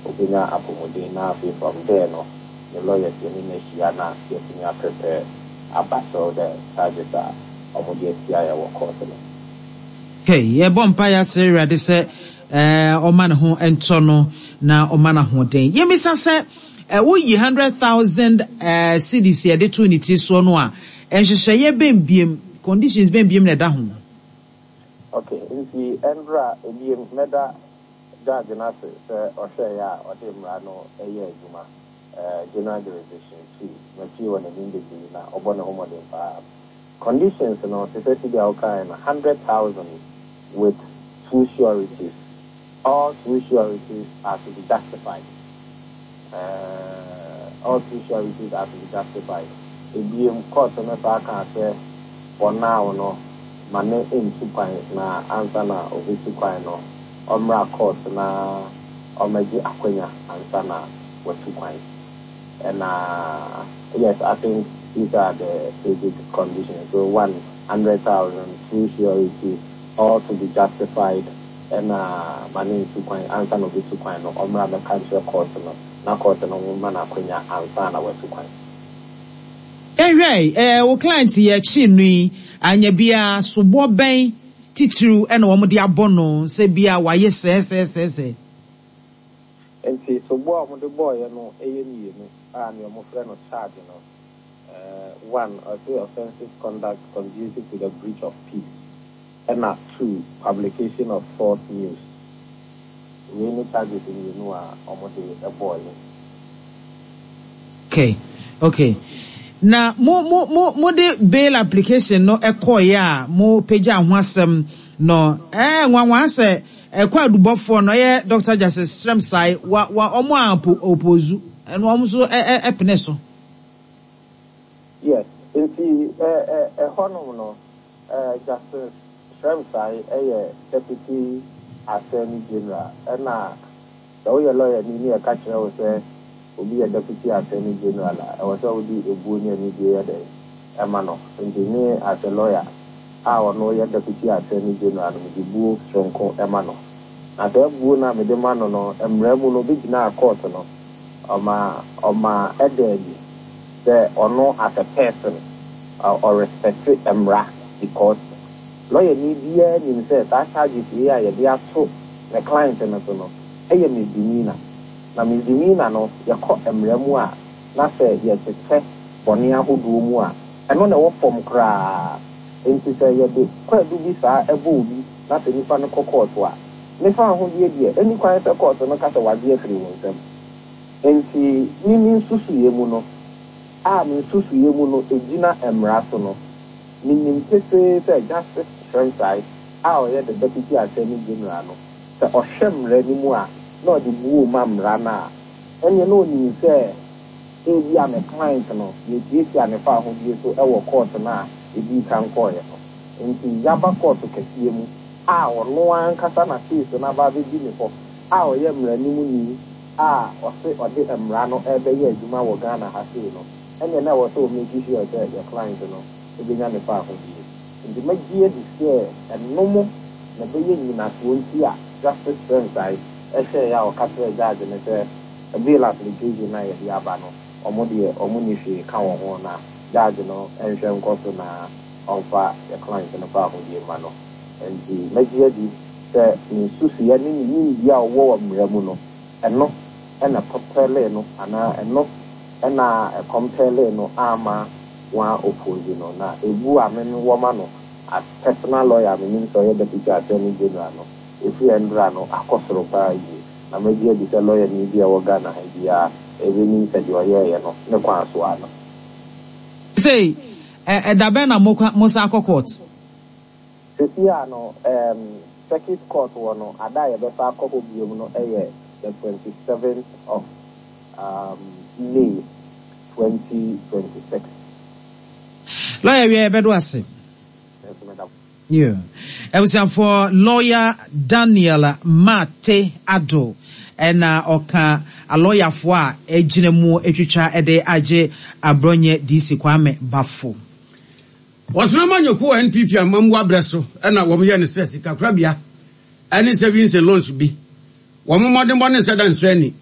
obinya apomode na from there no the lawyers in Asia na getting prepare about so the charges are omode tia wa court no. Okay, ye bompaya sere de se oman ho ento no na omana ho den. Ye misa se wo yi 100,000 cedis ye de to ni ti so no a enhwehweye bembiem conditions bembiem na da ho. Okay, inti Andra ebiem meda judge na se ohwe ya ode mra no eye adwuma general jurisdiction 2 na ti wona ni na obono ho modern fa conditions no se se be okay na 100,000 with 2 sureties. All 2 sureties are to be justified. All 2 sureties are to be justified. Ebiem court na fa kan say for now no mane into kwai na answer na obisu kwai no omra court na omaji akwanya answer na watu kwai. And yes, I think these are the basic conditions. So 100,000, 2 sureties, all to be justified. And money to coin answer no be to coin no omra the country court no na court no woman akwanya answer na we to coin. Wo client ye chi nui anya bia sobo ben titru e na wo de abono se bia wa ye se enti sobo mo de boy no eye ni no ani mo frɛ no charge no one offensive conduct conducive to the breach of peace. And 2, publication of false news. We need target in you know almost a boy. Okay. Na mo de bail application no ekoya mo peja hwasem no nwanwa se ekwa dubofo no ye Dr. Justice Stremsai wa omo opozu eno omo so epene so. Yes, inti hono no Justice Stremsai Deputy Attorney General and the way a lawyer ni a catcher was will be a Deputy Attorney General. I was already a bunion media day. Emano, engineer as a lawyer. Our lawyer Deputy Attorney General with the boo Sonko Emano. At the Buna with the Manono and Remuno big na court no. Oma Ededi, the or no as a person or respected Emra because lawyer need here in says that charges here they are so the client and so no eye misdemeanor na misdemeanor no ye call emremu a na say ye tete boni ahodo mu a eno na wo form kra enti say ye de kwadu bi sa ebo bi na say nipa no court a ne fa ho die die eni kwan say court no ka say wade afiri won sam enti ni susu ye mu no a mi susu ye mu no ejina emra so no ni say Justice Stremsai the Deputy Attorney General no the ohwemre ni mu a no the buo mamra na and you know ni say e am a client no ye tie tia ne fa ho die so e wo court na e bi kan call ye no nti yaba court kesie mu a ono an kasa na case na ba be bi ne fo a o ye mra ni mu ni a o se o de mra no e be ye adwuma wo Ghana ha sei no and na wo so make sure that your client no e bi nya ne fa ho die nti magie di se enomo na be ye nyina so nti a Justice Stremsai e ya o kase judge ne se a bail application na ye aba no omo ni hwe ka wo ho na judge no enhwe nkoso na onfa the client no fa ho die ma no nti magie di se ni susu ya ni ya wo mramu no eno na propele no ana eno na compele no ama wa oppose no na ebu amen woman no as personal lawyer meaning so the Deputy Attorney General no if you endra no akosoro pa yi na media di lawyer ni dia wo Ghana dia even said you are no ne kwa so ano say dabe na mo sa court sesia no circuit court wo no ada ye be fa akoko biom no the 27th of May 2026. Lawyer we bedo ase. Yeah. I was for lawyer Daniel Mate Ado and oka a lawyer for ejinemu etwitwa ede age abronye DC Kwame Bafo. Was no man yoku NPP amamu abreso na wo ye ne sika krabia ani savings and loans bi wo mo modern bonne sadan so ani